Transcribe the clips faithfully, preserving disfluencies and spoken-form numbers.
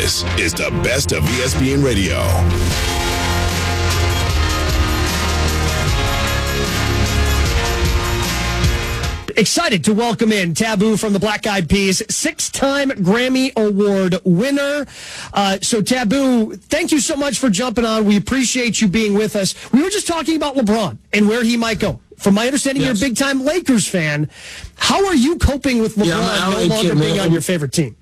This is the best of E S P N Radio. Excited to welcome in Taboo from the Black Eyed Peas, six-time Grammy Award winner. Uh, so, Taboo, thank you so much for jumping on. We appreciate you being with us. We were just talking about LeBron and where he might go. From my understanding, yes. You're a big-time Lakers fan. How are you coping with LeBron yeah, no longer kid, being on your favorite team?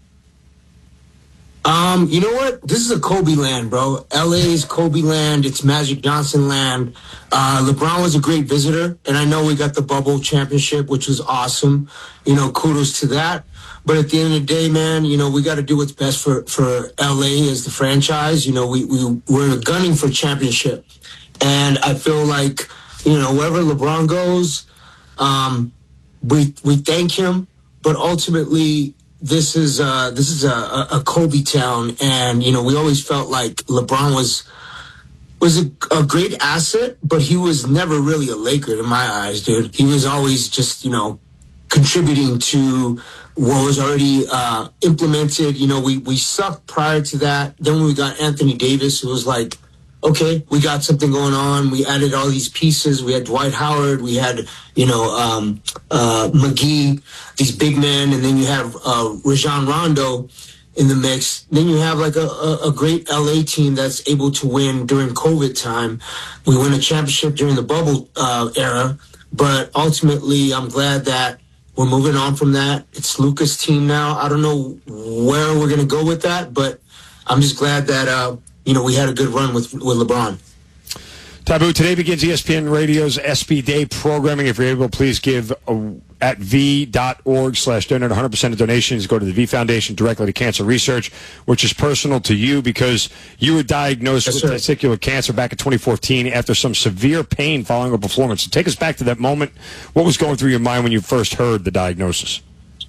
Um, you know what? This is a Kobe land, bro. L A is Kobe land. It's Magic Johnson land. Uh, LeBron was a great visitor, and I know we got the bubble championship, which was awesome. You know, kudos to that. But at the end of the day, man, you know, we got to do what's best for, for L A as the franchise. You know, we, we, we're gunning for championship. And I feel like, you know, wherever LeBron goes, um, we, we thank him, but ultimately, This is uh, this is a, a Kobe town, and you know we always felt like LeBron was was a, a great asset, but he was never really a Laker in my eyes, dude. He was always just you know contributing to what was already uh, implemented. You know, we we sucked prior to that. Then when we got Anthony Davis, it was like, okay, we got something going on. We added all these pieces. We had Dwight Howard. We had, you know, um, uh, McGee, these big men. And then you have uh, Rajon Rondo in the mix. Then you have like a, a, a great L A team that's able to win during COVID time. We win a championship during the bubble uh, era. But ultimately, I'm glad that we're moving on from that. It's Luka's team now. I don't know where we're going to go with that, but I'm just glad that uh, – you know, we had a good run with with LeBron. Taboo, today begins E S P N Radio's S B Day programming. If you're able, please give a, at v.org slash donate. one hundred percent of donations go to the V Foundation directly to cancer research, which is personal to you because you were diagnosed yes, with sir. testicular cancer back in twenty fourteen after some severe pain following a performance. So take us back to that moment. What was going through your mind when you first heard the diagnosis?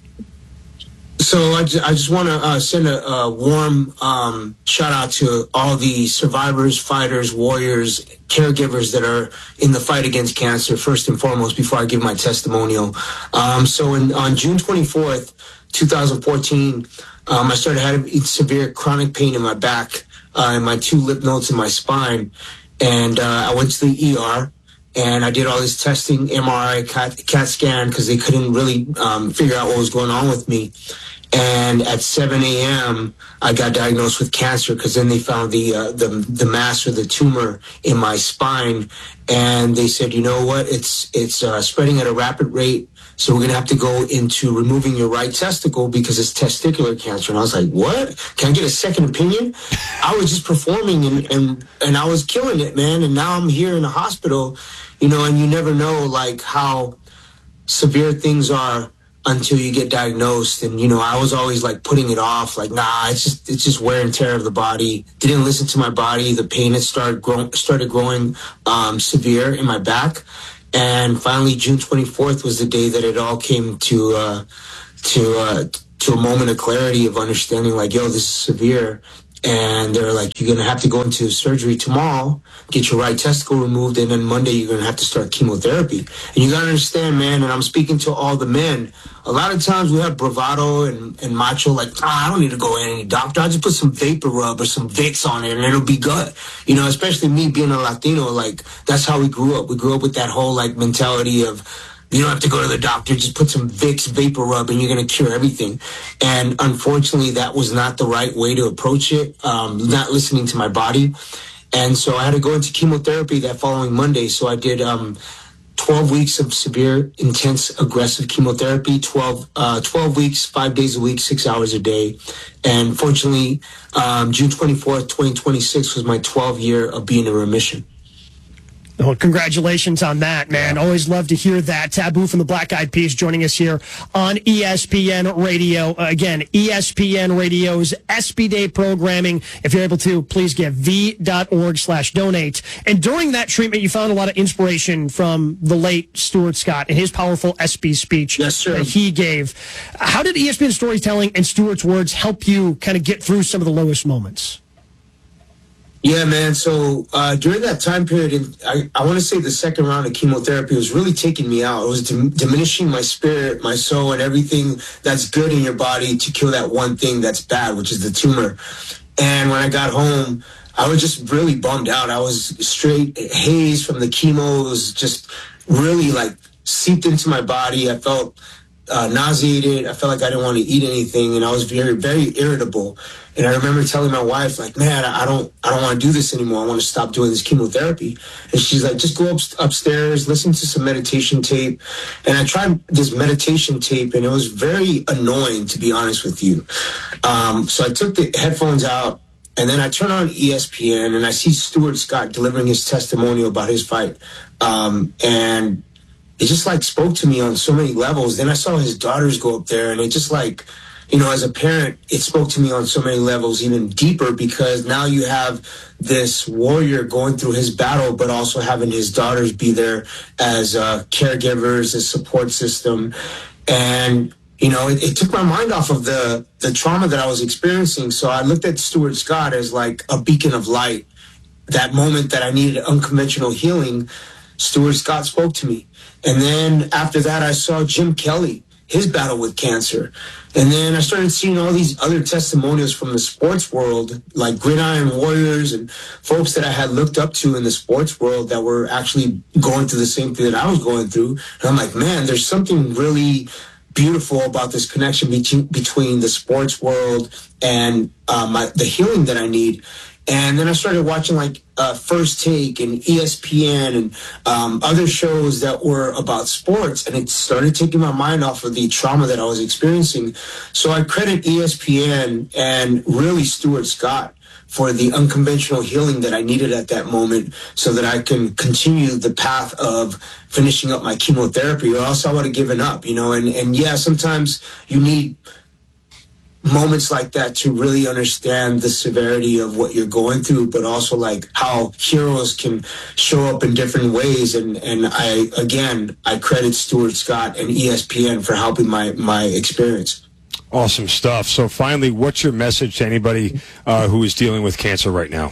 So I just, I just want to uh, send a, a warm um, shout out to all the survivors, fighters, warriors, caregivers that are in the fight against cancer, first and foremost, before I give my testimonial. Um, so in, on June twenty-fourth, twenty fourteen, um, I started having severe chronic pain in my back, uh, in my two lymph nodes in my spine. And uh, I went to the E R. And I did all this testing, M R I, CAT, CAT scan, because they couldn't really um, figure out what was going on with me. And at seven a.m., I got diagnosed with cancer because then they found the, uh, the the mass or the tumor in my spine. And they said, you know what, it's it's uh, spreading at a rapid rate. So we're going to have to go into removing your right testicle because it's testicular cancer. And I was like, what? Can I get a second opinion? I was just performing and, and, and I was killing it, man. And now I'm here in the hospital, you know, and you never know, like, how severe things are until you get diagnosed. And, you know, I was always, like, putting it off. Like, nah, it's just it's just wear and tear of the body. Didn't listen to my body. The pain had started, grow, started growing um, severe in my back. And finally, June twenty-fourth was the day that it all came to uh, to uh, to a moment of clarity of understanding, like, yo, this is severe. And they're like, you're going to have to go into surgery tomorrow, get your right testicle removed, and then Monday you're going to have to start chemotherapy. And you got to understand, man, and I'm speaking to all the men, a lot of times we have bravado and, and macho, like, ah, I don't need to go in any doctor. I just put some vapor rub or some Vicks on it and it'll be good. You know, especially me being a Latino, like, that's how we grew up. We grew up with that whole, like, mentality of, you don't have to go to the doctor, just put some Vicks vapor rub and you're going to cure everything. And unfortunately, that was not the right way to approach it, um, not listening to my body. And so I had to go into chemotherapy that following Monday. So I did um, twelve weeks of severe, intense, aggressive chemotherapy, twelve, uh, twelve weeks, five days a week, six hours a day. And fortunately, um, June twenty-fourth, twenty twenty-six was my twelfth year of being in remission. Well, congratulations on that, man. Yeah. Always love to hear that. Taboo from the Black Eyed Peas joining us here on E S P N Radio. Uh, again, E S P N Radio's S B Day programming. If you're able to, please give v.org slash donate. And during that treatment, you found a lot of inspiration from the late Stuart Scott and his powerful S B speech yes, sir. that he gave. How did E S P N storytelling and Stuart's words help you kind of get through some of the lowest moments? Yeah, man. So uh, during that time period, in, I, I want to say the second round of chemotherapy was really taking me out. It was dim- diminishing my spirit, my soul, and everything that's good in your body to kill that one thing that's bad, which is the tumor. And when I got home, I was just really bummed out. I was straight haze from the chemo. It was just really like seeped into my body. I felt uh, nauseated. I felt like I didn't want to eat anything, and I was very, very irritable. And I remember telling my wife, like, man, I don't, I don't want to do this anymore. I want to stop doing this chemotherapy. And she's like, just go up, upstairs, listen to some meditation tape. And I tried this meditation tape, and it was very annoying, to be honest with you. Um, so I took the headphones out, and then I turn on E S P N, and I see Stuart Scott delivering his testimonial about his fight. Um, and it just, like, spoke to me on so many levels. Then I saw his daughters go up there, and it just, like, you know, as a parent, it spoke to me on so many levels, even deeper, because now you have this warrior going through his battle, but also having his daughters be there as uh, caregivers, as support system. And, you know, it, it took my mind off of the, the trauma that I was experiencing. So I looked at Stuart Scott as like a beacon of light. That moment that I needed unconventional healing, Stuart Scott spoke to me. And then after that, I saw Jim Kelly, his battle with cancer. And then I started seeing all these other testimonials from the sports world, like Gridiron Warriors and folks that I had looked up to in the sports world that were actually going through the same thing that I was going through. And I'm like, man, there's something really beautiful about this connection between, between the sports world and uh, my, the healing that I need. And then I started watching like uh, First Take and E S P N and um, other shows that were about sports. And it started taking my mind off of the trauma that I was experiencing. So I credit E S P N and really Stuart Scott for the unconventional healing that I needed at that moment so that I can continue the path of finishing up my chemotherapy, or else I would have given up, you know. And, and yeah, sometimes you need moments like that to really understand the severity of what you're going through, but also like how heroes can show up in different ways. And, and I, again, I credit Stuart Scott and E S P N for helping my, my experience. Awesome stuff. So finally, what's your message to anybody uh, who is dealing with cancer right now?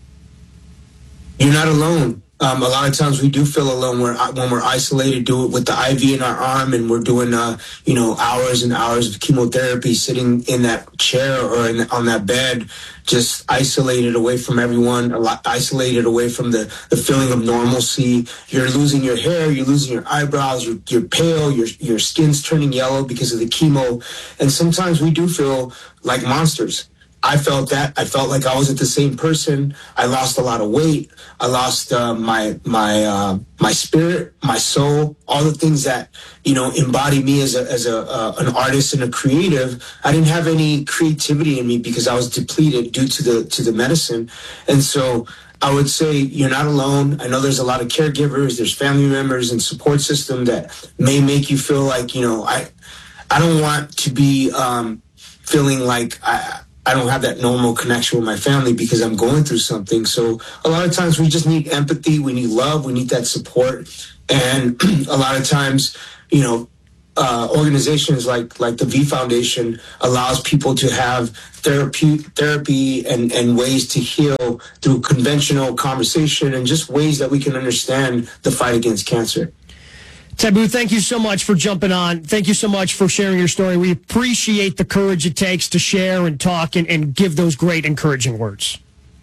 You're not alone. Um, a lot of times we do feel alone when, when we're isolated, do it with the I V in our arm, and we're doing, uh, you know, hours and hours of chemotherapy, sitting in that chair or in, on that bed, just isolated away from everyone, a lot, isolated away from the, the feeling of normalcy. You're losing your hair, you're losing your eyebrows, you're, you're pale, your, your skin's turning yellow because of the chemo. And sometimes we do feel like monsters. I felt that. I felt like I wasn't the same person. I lost a lot of weight. I lost uh, my my uh, my spirit, my soul, all the things that, you know, embody me as a as a uh, an artist and a creative. I didn't have any creativity in me because I was depleted due to the to the medicine. And so I would say you're not alone. I know there's a lot of caregivers, there's family members and support system that may make you feel like, you know, I I don't want to be um, feeling like I I don't have that normal connection with my family because I'm going through something. So a lot of times we just need empathy. We need love. We need that support. And a lot of times, you know, uh, organizations like, like the V Foundation allows people to have therapy, therapy and, and ways to heal through conventional conversation and just ways that we can understand the fight against cancer. Taboo, thank you so much for jumping on. Thank you so much for sharing your story. We appreciate the courage it takes to share and talk and, and give those great encouraging words.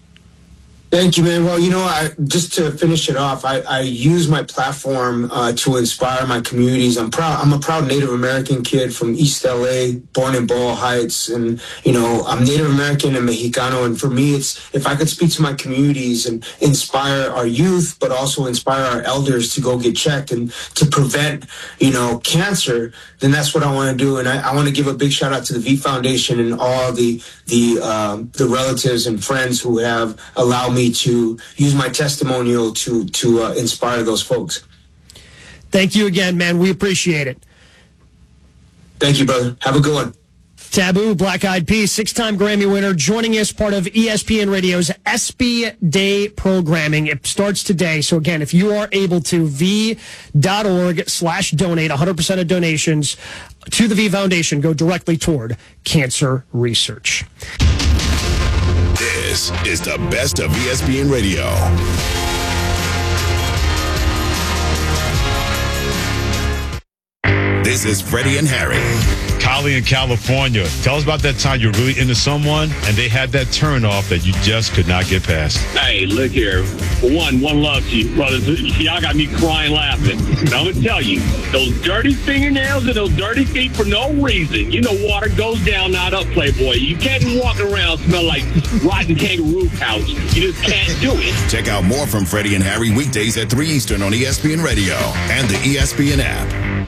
Thank you, man. Well, you know, I, just to finish it off, I, I use my platform uh, to inspire my communities. I'm proud. I'm a proud Native American kid from East L A, born in Boyle Heights, and you know, I'm Native American and Mexicano. And for me, it's if I could speak to my communities and inspire our youth, but also inspire our elders to go get checked and to prevent, you know, cancer, then that's what I want to do. And I, I want to give a big shout out to the V Foundation and all the the um, the relatives and friends who have allowed me to use my testimonial to to uh, inspire those folks. Thank you again, man. We appreciate it. Thank you, brother. Have a good one. Taboo, Black Eyed Peas, six-time Grammy winner, joining us, part of E S P N Radio's S B Day programming. It starts today. So again, if you are able to, v.org slash donate, one hundred percent of donations to the V Foundation go directly toward cancer research. This This is the best of E S P N Radio. This is Freddie and Harry. Kylie in California. Tell us about that time you're really into someone and they had that turn off that you just could not get past. Hey, look here. For one, one love to you, brothers. Y'all got me crying laughing. And I'm going to tell you, those dirty fingernails and those dirty feet for no reason. You know, water goes down, not up, Playboy. You can't be walking around smell like rotten kangaroo pouch. You just can't do it. Check out more from Freddie and Harry weekdays at three Eastern on E S P N Radio and the E S P N app.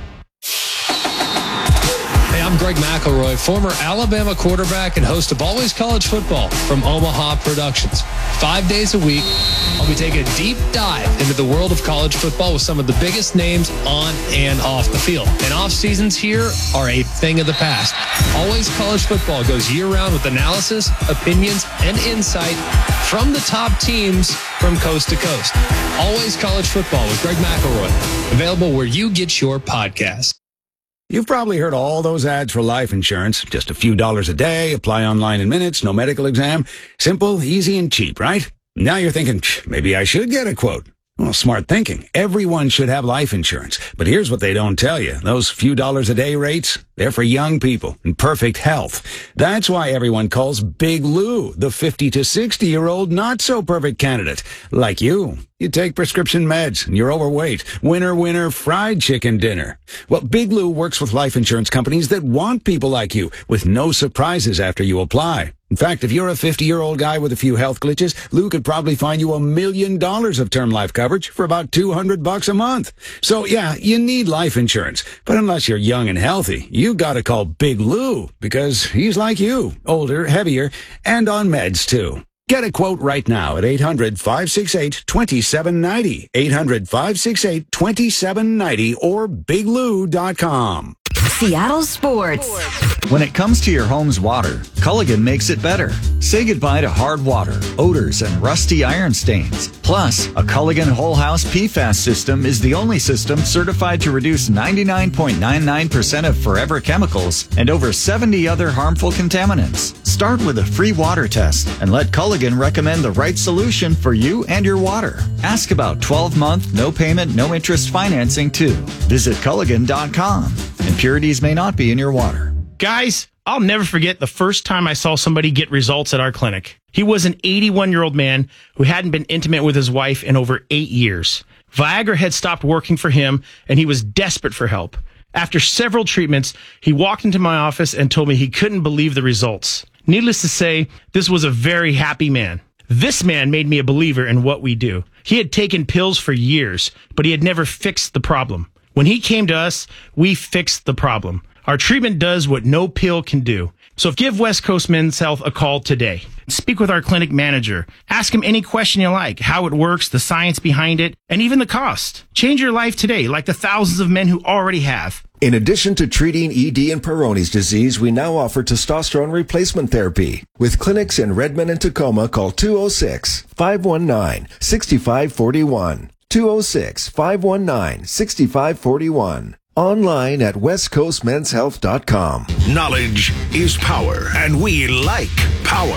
I'm Greg McElroy, former Alabama quarterback and host of Always College Football from Omaha Productions. Five days a week, I'll be taking a deep dive into the world of college football with some of the biggest names on and off the field. And off seasons here are a thing of the past. Always College Football goes year-round with analysis, opinions, and insight from the top teams from coast to coast. Always College Football with Greg McElroy. Available where you get your podcast. You've probably heard all those ads for life insurance. Just a few dollars a day, apply online in minutes, no medical exam. Simple, easy, and cheap, right? Now you're thinking, maybe I should get a quote. Well, smart thinking. Everyone should have life insurance. But here's what they don't tell you. Those few dollars a day rates, they're for young people in perfect health. That's why everyone calls Big Lou the fifty to sixty-year-old not-so-perfect candidate. Like you. You take prescription meds and you're overweight. Winner, winner, fried chicken dinner. Well, Big Lou works with life insurance companies that want people like you with no surprises after you apply. In fact, if you're a fifty-year-old guy with a few health glitches, Lou could probably find you a million dollars of term life coverage for about two hundred bucks a month. So yeah, you need life insurance. But unless you're young and healthy, you gotta call Big Lou because he's like you, older, heavier, and on meds too. Get a quote right now at eight hundred, five six eight, two seven nine zero, eight hundred, five six eight, two seven nine zero, or big lou dot com. Seattle Sports. When it comes to your home's water, Culligan makes it better. Say goodbye to hard water, odors, and rusty iron stains. Plus, a Culligan Whole House P FAS system is the only system certified to reduce ninety-nine point nine nine percent of forever chemicals and over seventy other harmful contaminants. Start with a free water test and let Culligan recommend the right solution for you and your water. Ask about twelve-month, no-payment, no-interest financing, too. Visit Culligan dot com. Impurities may not be in your water. Guys, I'll never forget the first time I saw somebody get results at our clinic. He was an eighty-one-year-old man who hadn't been intimate with his wife in over eight years. Viagra had stopped working for him, and he was desperate for help. After several treatments, he walked into my office and told me he couldn't believe the results. Needless to say, this was a very happy man. This man made me a believer in what we do. He had taken pills for years, but he had never fixed the problem. When he came to us, we fixed the problem. Our treatment does what no pill can do. So give West Coast Men's Health a call today. Speak with our clinic manager. Ask him any question you like, how it works, the science behind it, and even the cost. Change your life today, like the thousands of men who already have. In addition to treating E D and Peyronie's disease, we now offer testosterone replacement therapy. With clinics in Redmond and Tacoma, call two oh six, five one nine, six five four one. two oh six, five one nine, six five four one. Online at west coast men's health dot com. Knowledge is power, and we like power.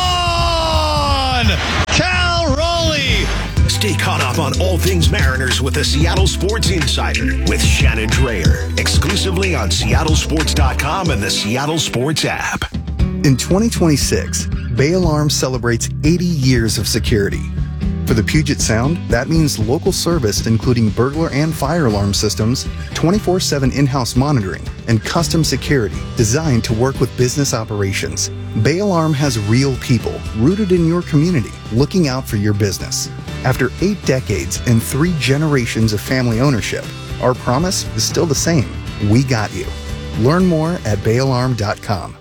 Gone! Cal Raleigh! Stay caught up on all things Mariners with the Seattle Sports Insider with Shannon Drayer. Exclusively on seattle sports dot com and the Seattle Sports app. In twenty twenty-six, Bay Alarm celebrates eighty years of security. For the Puget Sound, that means local service including burglar and fire alarm systems, twenty-four seven in-house monitoring, and custom security designed to work with business operations. Bay Alarm has real people rooted in your community looking out for your business. After eight decades and three generations of family ownership, our promise is still the same. We got you. Learn more at bay alarm dot com.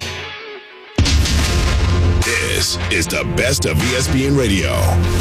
This is the best of E S P N Radio.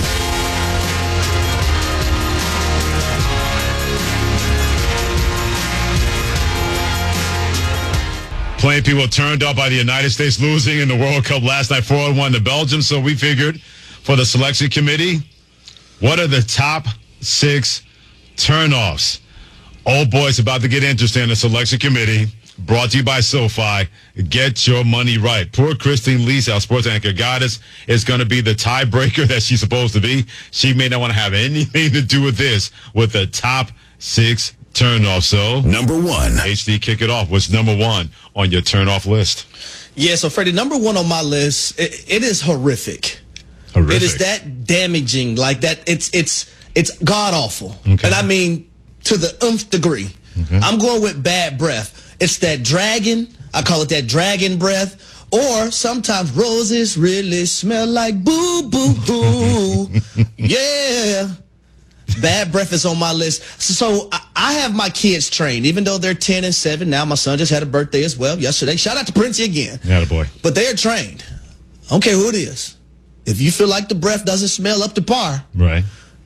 Plenty of people turned up by the United States losing in the World Cup last night, four one to Belgium. So we figured for the selection committee, what are the top six turnoffs? Oh boy, it's about to get interesting in the selection committee. brought to you by SoFi. Get your money right. Poor Christine Lees, our sports anchor goddess, is going to be the tiebreaker that she's supposed to be. She may not want to have anything to do with this, with the top six turnoff. So, number one. H D, kick it off. What's number one on your turnoff list? Yeah, so Freddie, number one on my list, it, it is horrific. Horrific. It is that damaging, like that. It's it's it's god awful, Okay. and I mean to the nth degree. Okay. I'm going with bad breath. It's that dragon. I call it that dragon breath. Or sometimes roses really smell like boo boo hoo. Yeah. Bad breath is on my list. So, so I, I have my kids trained, even though they're ten and seven now. My son just had a birthday as well yesterday. Shout out to Princey again. Yeah, boy. But they are trained. I don't care who it is. If you feel like the breath doesn't smell up to par, Right.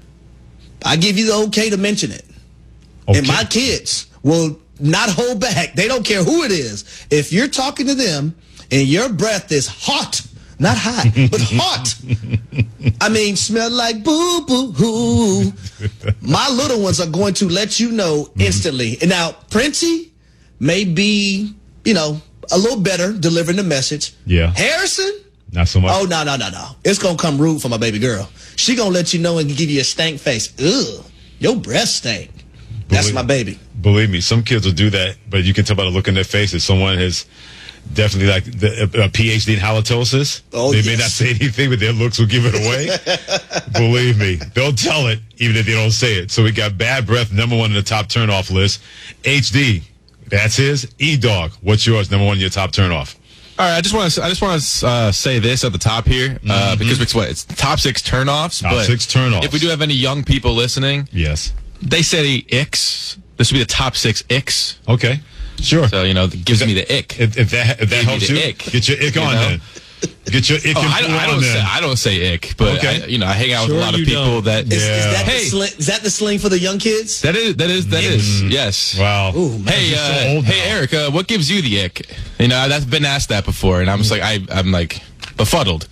I give you the okay to mention it. Okay. And my kids will not hold back. They don't care who it is. If you're talking to them and your breath is hot, not hot, but hot. I mean, smell like boo boo hoo. My little ones are going to let you know instantly. And now, Princey may be, you know, a little better delivering the message. Yeah. Harrison? Not so much. Oh, no, no, no, no. It's going to come rude for my baby girl. She going to let you know and give you a stank face. Ugh, your breath stink. That's Believe- my baby. Believe me, some kids will do that, but you can tell by the look in their faces. Someone has definitely like the, a, a P H D in halitosis. Oh, they yes. may not say anything, but their looks will give it away. Believe me, they'll tell it even if they don't say it. So we got bad breath, number one in the top turnoff list. H D, that's his. E-Dog, what's yours? Number one in your top turnoff. All right, I just want to I just want to uh, say this at the top here uh, Mhm. because it's what it's top six turnoffs. Top but six turnoffs. If we do have any young people listening, yes, they say icks. This would be the top six icks. Okay, sure. So you know, it gives me the ick. If, if that if that Gives me helps the you, ick, get your ick you on know? then. Get your ick Oh, and I, pull I on don't say then. I don't say ick, but Okay. I, you know I hang out Sure with a lot of you people don't. that Is, is that hey the sling, is that the sling for the young kids? that is that is that is yes. Wow. Ooh, man. Hey, You're so uh, old hey, now. Eric, uh, what gives you the ick? You know, that's been asked that before, and I'm just like, I, I'm like befuddled.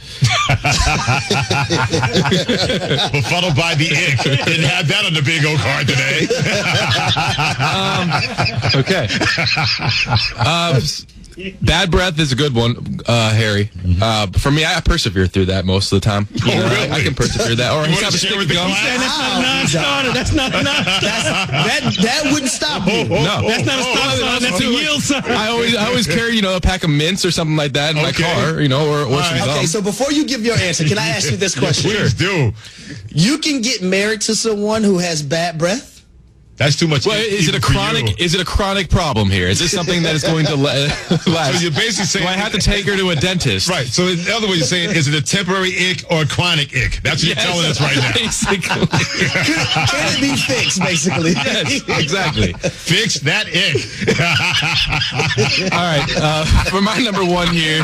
Befuddled by the ick. Didn't have that on the bingo card today. um, okay. Uh, s- bad breath is a good one, uh, Harry. Uh, for me, I persevere through that most of the time. You know, I, I can persevere that. Or You he's wanna got a share stick with the gum. class? That's not a non-starter. That's not a non-starter. That that wouldn't stop you. No, That's not a stop sign. That's a yield sign. I always, I always carry, you know, a pack of mints or something like that in my Okay. car, you know, or, or some gum. Okay, so before you give your answer, can I ask you this question? Please do. You can get married to someone who has bad breath? That's too much. Well, is it a even for you. chronic? Is it a chronic problem here? Is this something that is going to la- last? So you're basically saying Do I have to take her to a dentist? Right. So in other words, you're saying, is it a temporary ick or a chronic ick? That's what you're Yes, telling us right now. Basically. Can, can it be fixed, basically? Yes, exactly. Fix that ick. All right. Uh, for my number one here,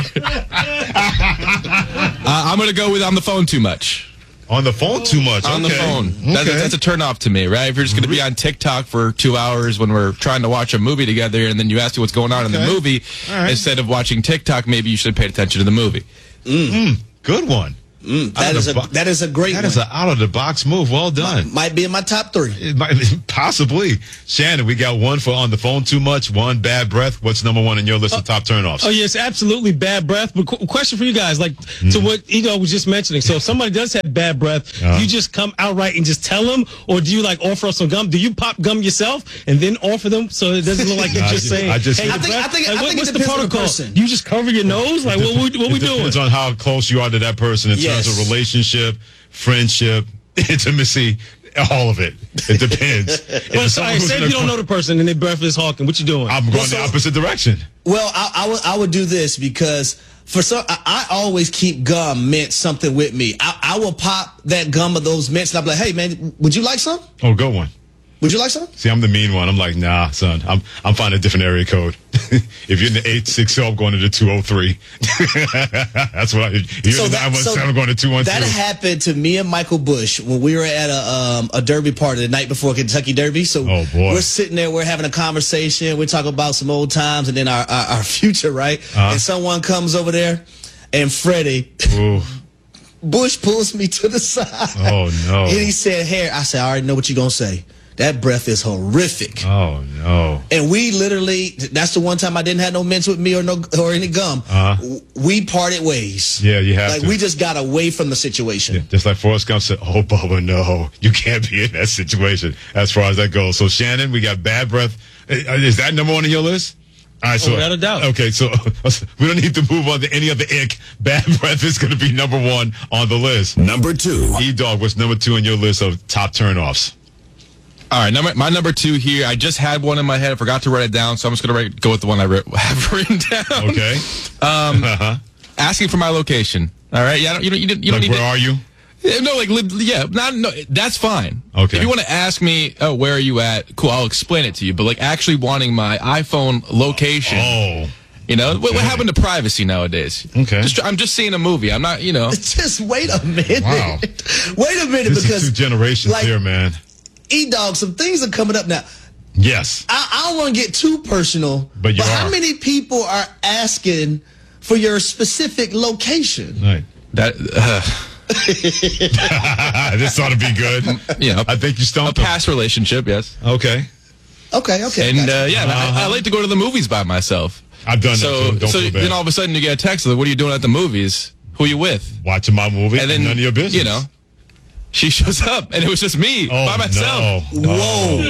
uh, I'm going to go with on the phone too much. On the phone too much. On the Okay. phone. That's, Okay. that's a turn off to me, right? If you're just going to be on TikTok for two hours when we're trying to watch a movie together and then you ask me what's going on in the Okay. movie, All right. instead of watching TikTok, maybe you should pay attention to the movie. Mm, good one. Mm, Out that of is the a bo- that is a great That one. is an out of the box move. Well done. Might be in my top three. It might, possibly. Shannon, we got one for on the phone too much, one bad breath. What's number one in your list of top turnoffs? Oh, yes, absolutely bad breath. But qu- question for you guys, like to what Edo was just mentioning. So if somebody does have bad breath, Uh-huh. do you just come outright and just tell them, or do you like offer up some gum? Do you pop gum yourself and then offer them so it doesn't look like you're Nah, I just just- saying? I just- hey, I the think- breath- I think- like, I what- think it what's the depends on the protocol? person. You just cover your nose? Like what we what we it doing? depends on how close you are to that person in Yes. terms of relationship, friendship, intimacy, all of it. It depends. If But it's someone sorry, who's say in if a- you don't know the person and their breath is hawking, what you doing? I'm going the opposite direction. Well, I, I would I would do this because for some I, I always keep gum, mint, something with me. I, I will pop that gum of those mints and I'm like, hey man, would you like some? Oh, good one. Would you like some? See, I'm the mean one. I'm like, nah, son. I'm I'm finding a different area code. If you're in the eight six zero, I'm going to the two oh three. That's what I. You're So in the that- nine one seven, so I'm going to two one two. That happened to me and Michael Bush when we were at a um, a derby party the night before Kentucky Derby. So Oh, boy. we're sitting there, we're having a conversation, we're talking about some old times and then our our, our future, right? Uh-huh. And someone comes over there, and Freddie Ooh. Bush pulls me to the side. Oh, no. And he said, "Harry," I said, "I already know what you're gonna say." That breath is horrific. Oh, no. And we literally, that's the one time I didn't have no mints with me or no or any gum. Uh-huh. We parted ways. Yeah, you have like, to. we just got away from the situation. Yeah, just like Forrest Gump said, oh, Bubba, no, you can't be in that situation as far as that goes. So, Shannon, we got bad breath. Is that number one on your list? All right, so, oh, without a doubt. Okay, so we don't need to move on to any other ick. Bad breath is going to be number one on the list. Number two. E-Dog, what's number two on your list of top turnoffs? All right, number, my number two here. I just had one in my head. I forgot to write it down, so I'm just going to go with the one I re- have written down. Okay. Um, uh-huh. Asking for my location. All right. Yeah. You don't. You don't, you don't like, need where to, are you? No, like, yeah, not, no, that's fine. Okay. If you want to ask me, oh, where are you at? Cool, I'll explain it to you. But, like, actually wanting my iPhone location. Oh. You know, okay. what, what happened to privacy nowadays? Okay. Just, I'm just seeing a movie. I'm not, you know. Just wait a minute. Wow. Wait a minute, this because. Is two generations like, here, man. E-Dog, some things are coming up now. Yes. I, I don't want to get too personal, but, you but are. how many people are asking for your specific location? Right. That. Uh, this ought to be good. Yeah, I think you stumped a past relationship. Yes. Okay. Okay. Okay. And uh, yeah, uh-huh. I, I like to go to the movies by myself. I've done so, that too. Don't so feel bad. then all of a sudden you get a text like, "What are you doing at the movies? Who are you with?" Watching my movie. And then none of your business. You know. She shows up, and it was just me oh, by myself. No, no. Whoa.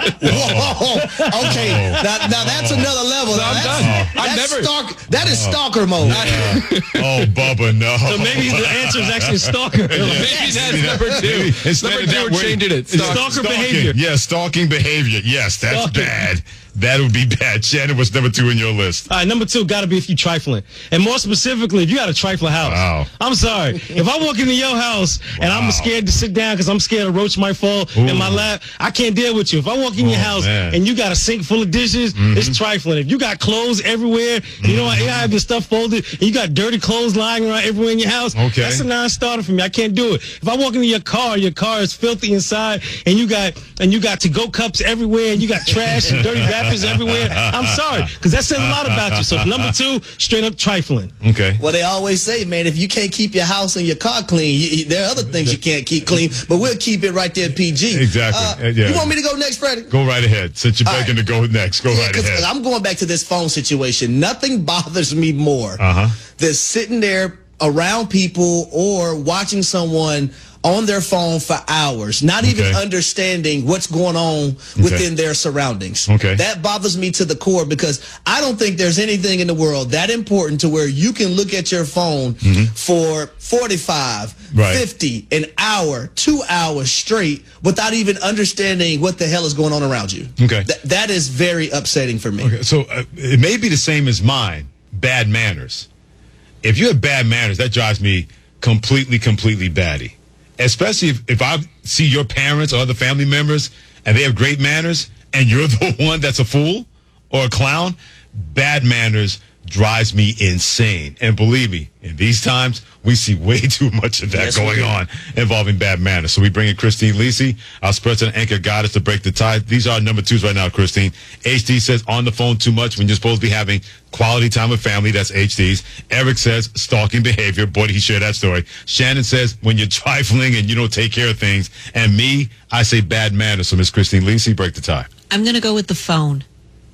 Whoa. Okay. Now, now that's another level. No, now I'm that's, done. that's I'm never. Stalk, that is stalker mode. Yeah. Oh, Bubba, no. So maybe the answer is actually stalker. Yeah. Maybe that's number two. Instead Number of two, that, we're changing it. Stalk. Stalker stalking. behavior. Yeah, stalking behavior. Yes, that's Stalking. bad. That would be bad. Shannon, what's number two in your list? All right, number two got to be if you trifling. And more specifically, if you got a trifling house. Wow. I'm sorry. If I walk into your house and Wow. I'm scared to sit down because I'm scared a roach might fall Ooh. in my lap, I can't deal with you. If I walk in your Oh, house man. and you got a sink full of dishes, Mm-hmm. it's trifling. If you got clothes everywhere, you know, you have your stuff folded, and you got dirty clothes lying around everywhere in your house, Okay. that's a non-starter for me. I can't do it. If I walk into your car, your car is filthy inside, and you got and you got to-go cups everywhere, and you got trash and dirty wrappers everywhere, I'm sorry, because that says a lot about you. So number two, straight up trifling. Okay. Well, they always say, man, if you can't keep your house and your car clean, you, you, there are other things you can't keep clean, but we'll keep it right there P G. Exactly. Uh, Yeah. You want me to go next, Freddie? Go right ahead. Since you're All begging right. to go next, go Yeah, right 'cause ahead. I'm going back to this phone situation. Nothing bothers me more Uh-huh. than sitting there around people or watching someone on their phone for hours, not even Okay. understanding what's going on within their surroundings. Okay. That bothers me to the core because I don't think there's anything in the world that important to where you can look at your phone for forty-five, Right. fifty, an hour, two hours straight without even understanding what the hell is going on around you. Okay. Th- that is very upsetting for me. Okay, so uh, it may be the same as mine, bad manners. If you have bad manners, that drives me completely, completely batty. Especially if, if I see your parents or other family members and they have great manners and you're the one that's a fool or a clown, bad manners drives me insane. And believe me, in these times, we see way too much of that Yes, we going do. on involving bad manners. So we bring in Christine Lisi, our sports and anchor goddess, to break the tie. These are our number twos right now, Christine. H D says on the phone too much when you're supposed to be having quality time with family. That's H D's. Eric says stalking behavior. Boy, did he share that story. Shannon says when you're trifling and you don't take care of things. And me, I say bad manners. So Miss Christine Lisi, break the tie. I'm going to go with the phone.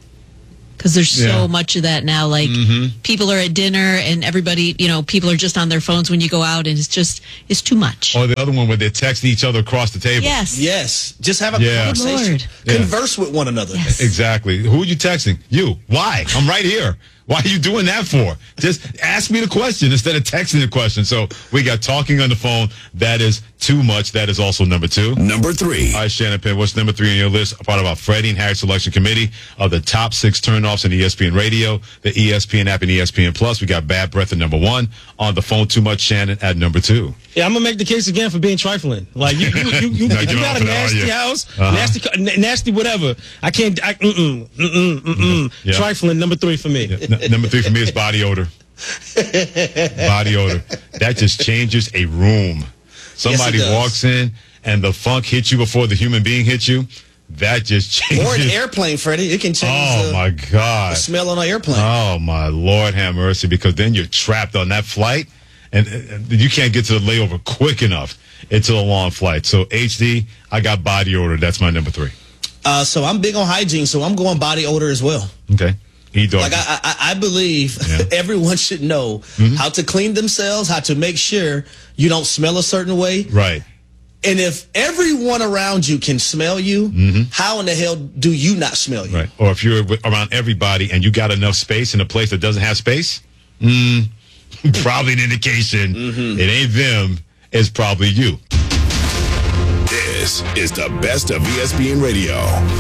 Because there's Yeah. so much of that now. Like, Mhm. people are at dinner and everybody, you know, people are just on their phones when you go out, and it's just, it's too much. Or the other one where they're texting each other across the table. Yes. Yes. Just have a Yeah. conversation. Good Lord. Yeah. Converse with one another. Exactly. Who are you texting? You. Why? I'm right here. Why are you doing that for? Just ask me the question instead of texting the question. So we got talking on the phone. That is too much. That is also number two. Number three. All right, Shannon Penn, what's number three on your list? A part of our Freddie and Harry Selection Committee of the top six turnoffs in E S P N Radio, the E S P N app, and E S P N Plus. We got bad breath at number one. On the phone too much, Shannon, at number two. Yeah, I'm gonna make the case again for being trifling. Like you, you, you, you, Now if get you got off a it, are nasty you? house, Uh-huh. nasty, ca- n- nasty, whatever. I can't. I, mm-mm, mm-mm, mm-mm. Yeah. Trifling, number three for me. N- number three for me is body odor. Body odor. That just changes a room. Somebody does. walks in and the funk hits you before the human being hits you. That just changes. Or an airplane, Freddie. It can change Oh the, my God. the smell on an airplane. Oh my Lord have mercy, because then you're trapped on that flight and, and you can't get to the layover quick enough. It's a long flight. So H D, I got body odor. That's my number three. Uh, so I'm big on hygiene, so I'm going body odor as well. Okay. E-dog. Like I, I, I believe yeah. everyone should know mm-hmm. how to clean themselves, how to make sure you don't smell a certain way. Right. And if everyone around you can smell you, mm-hmm. how in the hell do you not smell you? Right. Or if you're around everybody and you got enough space in a place that doesn't have space, mm, probably an indication mm-hmm. it ain't them, it's probably you. This is the best of E S P N Radio.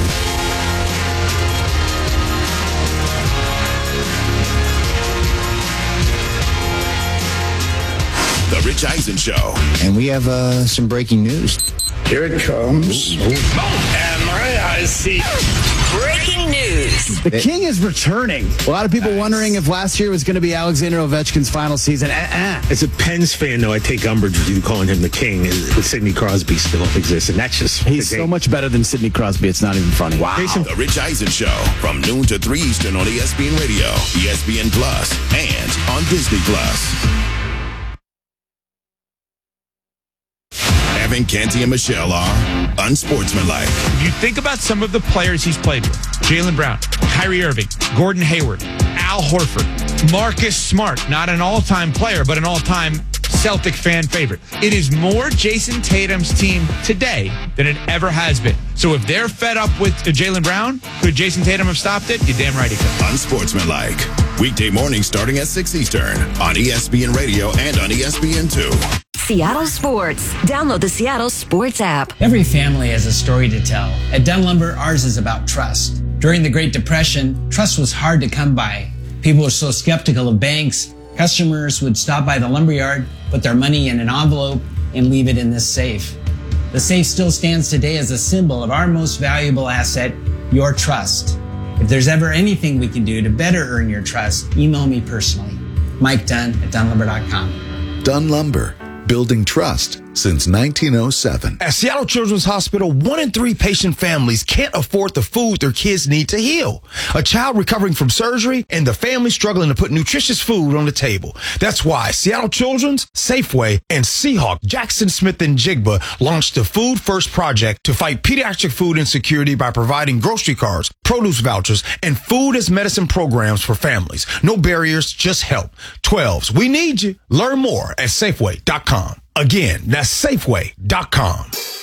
The Rich Eisen Show. And we have uh, some breaking news. Here it comes. Oh, and my eyes see. Breaking news. The King is returning. A lot of people nice. wondering if last year was going to be Alexander Ovechkin's final season. Uh-uh. As a Pens fan, though, I take umbrage with you calling him the King, with Sidney Crosby still exists, and that's just... He's so much better than Sidney Crosby, it's not even funny. Wow. The Rich Eisen Show, from noon to three Eastern on E S P N Radio, E S P N Plus, and on Disney Plus. Evan, Canty, and Michelle are unsportsmanlike. You think about some of the players he's played with. Jaylen Brown, Kyrie Irving, Gordon Hayward, Al Horford, Marcus Smart, not an all-time player, but an all-time Celtic fan favorite. It is more Jason Tatum's team today than it ever has been. So if they're fed up with Jaylen Brown, could Jason Tatum have stopped it? You're damn right he could. Unsportsmanlike. Weekday morning starting at six Eastern on E S P N Radio and on E S P N two. Seattle Sports. Download the Seattle Sports app. Every family has a story to tell. At Dunn Lumber, ours is about trust. During the Great Depression, trust was hard to come by. People were so skeptical of banks. Customers would stop by the lumberyard, put their money in an envelope, and leave it in this safe. The safe still stands today as a symbol of our most valuable asset, your trust. If there's ever anything we can do to better earn your trust, email me personally. Mike Dunn at dunn lumber dot com. Dunn Lumber, building trust since nineteen oh seven. At Seattle Children's Hospital, one in three patient families can't afford the food their kids need to heal. A child recovering from surgery and the family struggling to put nutritious food on the table. That's why Seattle Children's, Safeway, and Seahawk, Jackson Smith and Jigba launched the Food First Project to fight pediatric food insecurity by providing grocery cards, produce vouchers, and food as medicine programs for families. No barriers, just help. twelves, we need you. Learn more at Safeway dot com. Again, that's Safeway dot com.